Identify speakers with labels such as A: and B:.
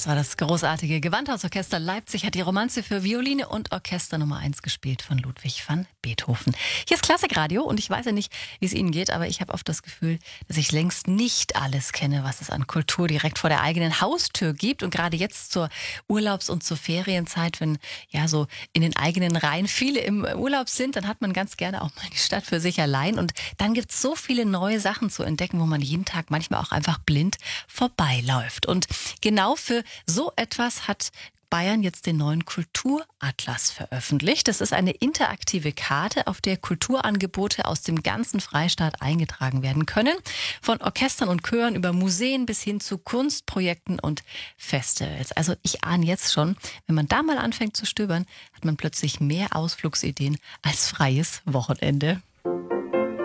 A: Das war das großartige Gewandhausorchester Leipzig, hat die Romanze für Violine und Orchester Nummer 1 gespielt von Ludwig van Beethoven. Hier ist Klassikradio und ich weiß ja nicht, wie es Ihnen geht, aber ich habe oft das Gefühl, dass ich längst nicht alles kenne, was es an Kultur direkt vor der eigenen Haustür gibt. Und gerade jetzt zur Urlaubs- und zur Ferienzeit, wenn ja so in den eigenen Reihen viele im Urlaub sind, dann hat man ganz gerne auch mal die Stadt für sich allein. Und dann gibt es so viele neue Sachen zu entdecken, wo man jeden Tag manchmal auch einfach blind vorbeiläuft. Und genau für so etwas hat Bayern jetzt den neuen Kulturatlas veröffentlicht. Das ist eine interaktive Karte, auf der Kulturangebote aus dem ganzen Freistaat eingetragen werden können. Von Orchestern und Chören über Museen bis hin zu Kunstprojekten und Festivals. Also ich ahne jetzt schon, wenn man da mal anfängt zu stöbern, hat man plötzlich mehr Ausflugsideen als freies Wochenende.